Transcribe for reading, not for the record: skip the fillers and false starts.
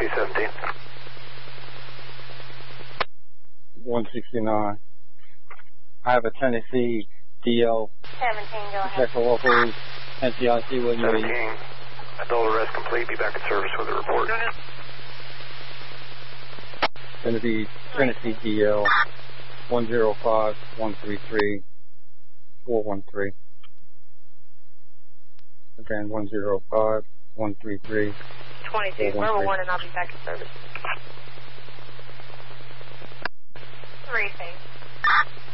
2217. 169. I have a Tennessee DL. 17, go ahead. Check for local NCIC when you 17. Adult arrest complete. Be back in service with a report. Going to be Tennessee DL 105-133-413. Again, 105-133. 22, number 1, and I'll be back in service. 3, phase.